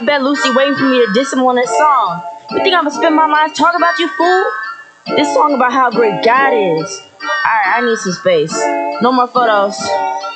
bet Lucy waiting for me to diss him on this song. You think I'ma spend my life talking about you, fool? This song about how great God is. Alright, I need some space. No more photos.